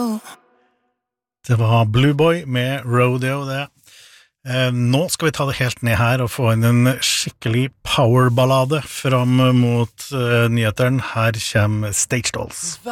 Det var Blue Boy med Rodeo, det. Nå skal vi ta det helt ned her og få inn en skikkelig powerballade fram mot nyheteren. Her kommer Stage Dolls.